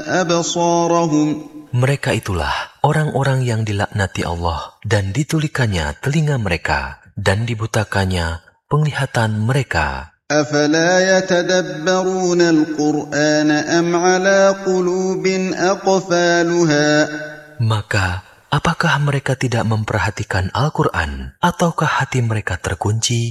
أبصارهم Mereka itulah orang-orang yang dilaknati Allah dan ditulikannya telinga mereka dan dibutakannya penglihatan mereka. أفلا يتدبرون القرآن أم على قلوب أقفالها Maka, apakah mereka tidak memperhatikan Al-Quran ataukah hati mereka terkunci?